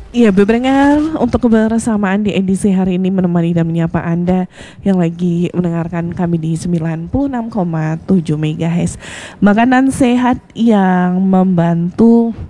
Iya, bebengar untuk kebersamaan di edisi hari ini menemani dan menyapa Anda yang lagi mendengarkan kami di 96,7 MHz. Makanan sehat yang membantu